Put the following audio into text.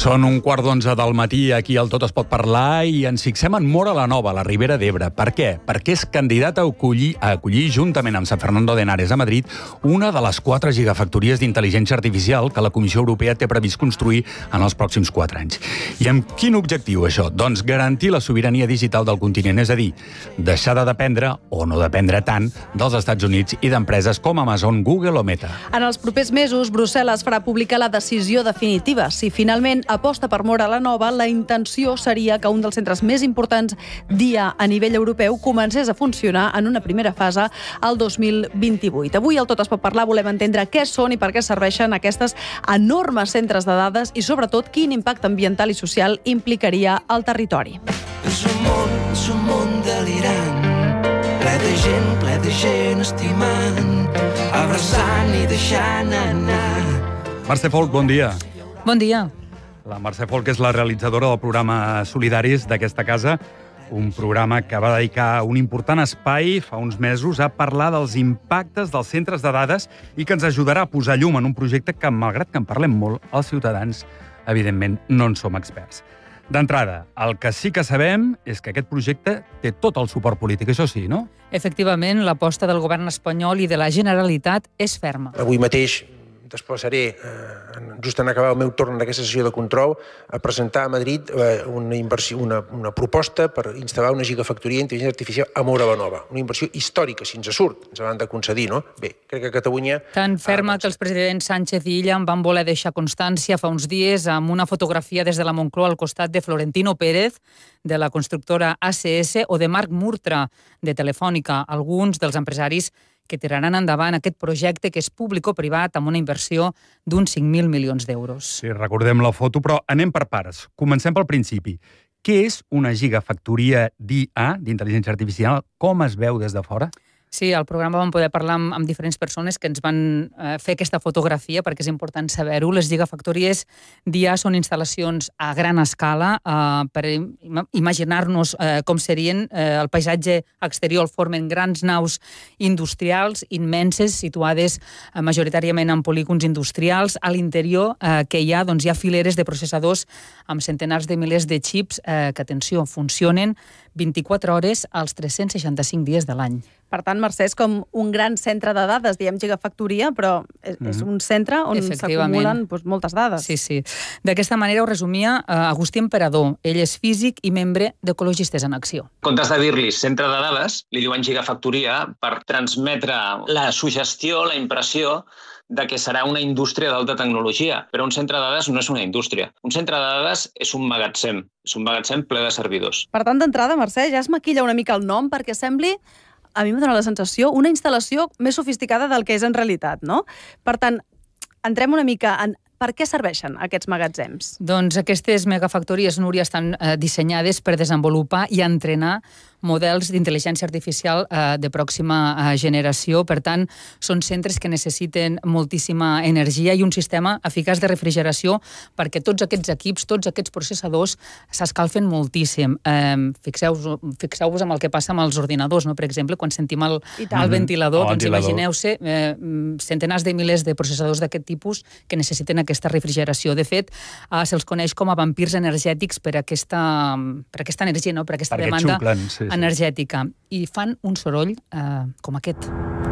Són 11:15 del matí, aquí al Tot es pot parlar, i ens fixem en Móra la Nova, a la Ribera d'Ebre. Per què? Perquè és candidat a acollir, juntament amb San Fernando de Henares a Madrid, una de les 4 gigafactories d'intel·ligència artificial que la Comissió Europea té previst construir en els pròxims 4 anys. I amb quin objectiu, això? Doncs garantir la sobirania digital del continent, és a dir, deixar de dependre, o no dependre tant, dels Estats Units i d'empreses com Amazon, Google o Meta. En els propers mesos, Brussel·les farà pública la decisió definitiva. Si finalment aposta per Móra la Nova, la intenció seria que un dels centres més importants d'IA a nivell europeu comencés a funcionar en una primera fase al 2028. Avui al Tot es pot parlar volem entendre què són i per què serveixen aquestes enormes centres de dades i, sobretot, quin impacte ambiental i social implicaria al territori. És un món delirant, ple de gent estimant, abraçant i deixant anar. Mercè Folk, bon dia. Bon dia. La Mercè Folk és la realitzadora del programa Solidaris d'aquesta casa, un programa que va dedicar un important espai fa uns mesos a parlar dels impactes dels centres de dades i que ens ajudarà a posar llum en un projecte que, malgrat que en parlem molt, els ciutadans, evidentment, no en som experts. D'entrada, el que sí que sabem és que aquest projecte té tot el suport polític, això sí, no? Efectivament, l'aposta del govern espanyol i de la Generalitat és ferma. Avui mateix desplaçaré, just en acabar el meu torn d'aquesta sessió de control, a presentar a Madrid una proposta per instal·lar una gigafactoria d'intel·ligència artificial a Móra la Nova. Una inversió històrica, si ens surt, ens l'han de concedir, no? Bé, crec que Catalunya... Tan ferma que els presidents Sánchez i Illa en van voler deixar constància fa uns dies amb una fotografia des de la Moncloa al costat de Florentino Pérez, de la constructora ACS, o de Marc Murtra, de Telefònica, alguns dels empresaris que tiraran endavant aquest projecte que és públic-privat amb una inversió d'uns 5.000 milions d'euros. Sí, recordem la foto, però anem per parts. Comencem pel principi. Què és una gigafactoria d'IA, d'intel·ligència artificial? Com es veu des de fora? Sí, al programa vam poder parlar amb diferents persones que ens van fer aquesta fotografia, perquè és important saber-ho. Les gigafactories d'IA són instal·lacions a gran escala per imaginar-nos com serien. El paisatge exterior formen grans naus industrials immenses, situades majoritàriament en polígons industrials. A l'interior que hi ha fileres de processadors amb centenars de milers de xips que, atenció, funcionen 24 hores als 365 dies de l'any. Per tant, Mercè, és com un gran centre de dades, diem gigafactoria, però és un centre on s'acumulen moltes dades. Sí, sí. D'aquesta manera ho resumia Agustí Emperador. Ell és físic i membre d'Ecologistes en Acció. En comptes de dir-li centre de dades, li diuen gigafactoria per transmetre la suggestió, la impressió de que serà una indústria d'alta tecnologia. Però un centre de dades no és una indústria. Un centre de dades és un magatzem. És un magatzem ple de servidors. Per tant, d'entrada, Mercè, ja es maquilla una mica el nom perquè sembli, a mi m'ha donat la sensació, una instal·lació més sofisticada del que és en realitat, no? Per tant, entrem una mica en per què serveixen aquests magatzems? Doncs aquestes megafactories, Núria, estan dissenyades per desenvolupar i entrenar models d'intel·ligència artificial de pròxima generació. Per tant, són centres que necessiten moltíssima energia i un sistema eficaç de refrigeració perquè tots aquests equips, tots aquests processadors s'escalfen moltíssim. Fixeu-vos amb el que passa amb els ordinadors, no? Per exemple, quan sentim el ventilador, doncs imagineu-se centenars de milers de processadors d'aquest tipus que necessiten aquesta refrigeració. De fet, se'ls coneix com a vampirs energètics per aquesta energia, no? Per aquesta demanda energètica. I fan un soroll com aquest.